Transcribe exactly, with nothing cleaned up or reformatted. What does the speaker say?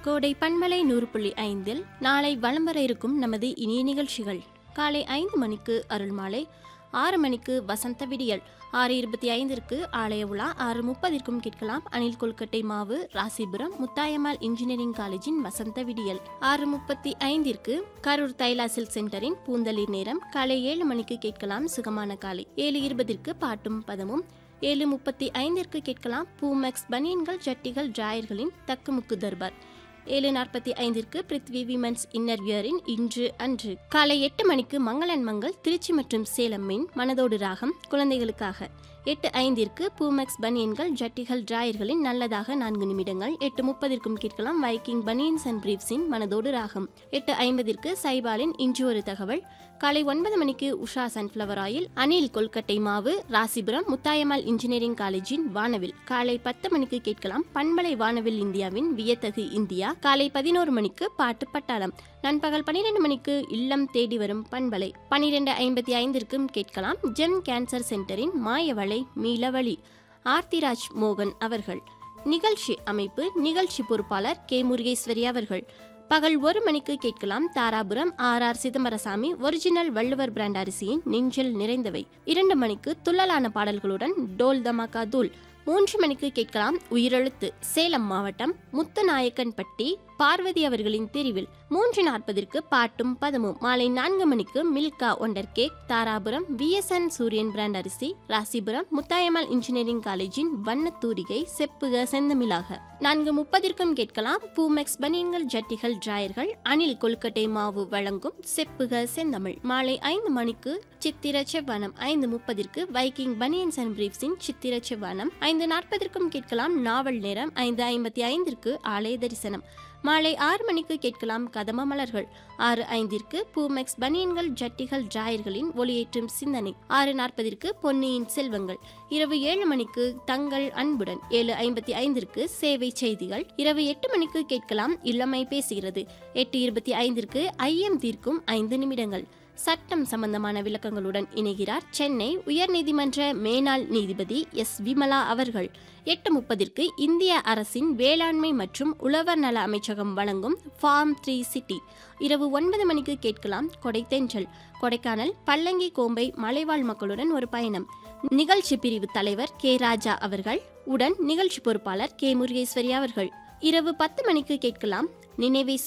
கோடை பண்பலை நூறு புள்ளி ஐந்தில் நாளை வலம் வர இருக்கும் நமது இனிய நிகழ்ச்சிகள். காலை ஐந்து மணிக்கு அருள்மாலை, ஆறு மணிக்கு வசந்த விடியல், ஆறு இருபத்தி ஐந்திற்கு ஆலய உலா, ஆறு முப்பதிற்கும் கேட்கலாம் அணில் கொல்கட்டை மாவு, ராசிபுரம் முத்தாயம்மாள் இன்ஜினியரிங் காலேஜின் வசந்த விடியல். ஆறு முப்பத்தி ஐந்திற்கு கரூர் தைலா சில்க் சென்டரின் பூந்தளிர் நேரம். காலை ஏழு மணிக்கு கேட்கலாம் சுகமான காலை. ஏழு இருபதிற்கு பாட்டும் பதமும். ஏழு முப்பத்தி ஐந்திற்கு கேட்கலாம் பூமெக்ஸ் பனியன்கள் ஜட்டிகள் டிராயர்களின் தக்குமுக்கு தர்பார். ஏழு நாற்பத்தி ஐந்திற்கு பிருத்வி விமன்ஸ் இன்னர்வியரின் இன்று அன்று. காலை எட்டு மணிக்கு மங்களன் மங்கள் திருச்சி மற்றும் சேலம் மீன் மனதோடு ராகம் குழந்தைகளுக்காக. எட்டு ஐந்திற்கு பூமெக்ஸ் பனியன்கள் ஜட்டிகள் டிராயர்களின் நல்லதாக நான்கு நிமிடங்கள். எட்டு முப்பதிற்கும் கேட்கலாம் வைக்கிங் பனியன்ஸ் அண்ட் பிரீப்ஸின் மனதோடு ராகம். எட்டு ஐம்பதிற்கு சைபாலின் இன்று ஒரு தகவல். காலை ஒன்பது மணிக்கு உஷா சன்ஃபிளவர் ஆயில், அணில் கொல்கட்டை மாவு, ராசிபுரம் முத்தாயம்மாள் இன்ஜினியரிங் காலேஜின் வானவில். காலை பத்து மணிக்கு கேட்கலாம் பண்பலை வானவில் இந்தியாவின் வியத்தகு இந்தியா. காலை பதினோரு மணிக்கு பாட்டு பட்டாளம். நண்பகல் பனிரெண்டு மணிக்கு இல்லம் தேடி வரும் பண்பலை. பனிரெண்டு ஐம்பத்தி ஐந்திற்கும் கேட்கலாம் ஜெம் கேன்சர் சென்டரின் மாயவளை மீளவழி, ஆர்த்திராஜ் மோகன் அவர்கள். நிகழ்ச்சி அமைப்பு நிகழ்ச்சி பொறுப்பாளர் கே முருகேஸ்வரி அவர்கள். பகல் ஒரு மணிக்கு கேட்கலாம் Dharapuram R R Chidambarasamy original Valluvar brand அரிசியின் நெஞ்சில் நிறைந்தவை. இரண்டு மணிக்கு துள்ளலான பாடல்களுடன் டோல் தமாகா தூள். மூன்று மணிக்கு கேட்கலாம் உயிரெழுத்து, சேலம் மாவட்டம் முத்துநாயக்கன்பட்டி பார்வதி அவர்களின் தெரிவில். மூன்று நாற்பதற்கு பாட்டும் பதமும். மாலை நான்கு மணிக்கு Milkha wonder cake, Dharapuram V S N சூரியன் பிராண்ட் அரிசி, ராசிபுரம் முத்தாயம்மாள் இன்ஜினியரிங் காலேஜின் வண்ணத்தூரிகை செப்புக செந்தமிழாக. நான்கு முப்பதிற்கும் கேட்கலாம் பூமெக்ஸ் பனியன்கள் ஜட்டிகள் டிராயர்கள், அணில் கொல்கட்டை மாவு வழங்கும் செப்புக செந்தமிழ். மாலை ஐந்து மணிக்கு சித்திர செவ்வானம். ஐந்து முப்பதிற்கு வைக்கிங் பனியன்ஸ் அண்ட் பிரீப்ஸின் சித்திர செவ்வானம். ஐந்து நாற்பதற்கும் கேட்கலாம் நாவல் நேரம். ஐந்து ஐம்பத்தி ஐந்திற்கு ஆலய தரிசனம். மாலை ஆறு மணிக்கு கேட்கலாம் கதம மலர்கள். ஆறு ஐந்திற்கு பூமெக்ஸ் பனியன்கள் ஜட்டிகள் டிராயர்களின் ஒளியேற்றும் சிந்தனை. ஆறு நாற்பதிற்கு பொன்னியின் செல்வங்கள். இரவு ஏழு மணிக்கு தங்கள் அன்புடன். ஏழு ஐம்பத்தி ஐந்திற்கு சேவை செய்திகள். இரவு எட்டு மணிக்கு கேட்கலாம் இளமை பேசுகிறது. எட்டு இருபத்தி ஐந்திற்கு ஐயம் தீர்க்கும் ஐந்து நிமிடங்கள். சட்டம் சம்பந்தமான விளக்கங்களுடன் இணைகிறார் சென்னை உயர்நீதிமன்ற மேனாள் நீதிபதி எஸ் விமலா அவர்கள். எட்டு முப்பதிற்கு இந்திய அரசின் வேளாண்மை மற்றும் உழவர் நல அமைச்சகம் வழங்கும் ஃபார்ம் த்ரீ சிட்டி. இரவு ஒன்பது மணிக்கு கேட்கலாம் கொடைத்தென்றல். கொடைக்கானல் பல்லங்கி கோம்பை மலைவாழ் மக்களுடன் ஒரு பயணம். நிகழ்ச்சி பிரிவு தலைவர் கே ராஜா அவர்கள் உடன் நிகழ்ச்சி பொறுப்பாளர் கே முருகேஸ்வரி அவர்கள். இரவு பத்து மணிக்கு கேட்கலாம் நினைவே